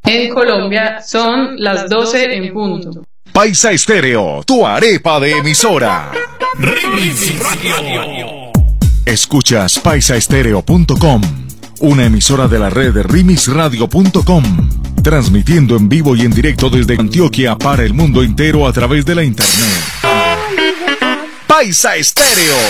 En Colombia son las 12 en punto. Paisa Estéreo, tu arepa de emisora. Remix Radio. Escuchas paisaestereo.com, una emisora de la red remixradio.com, transmitiendo en vivo y en directo desde Antioquia para el mundo entero a través de la internet. Paisa Estéreo.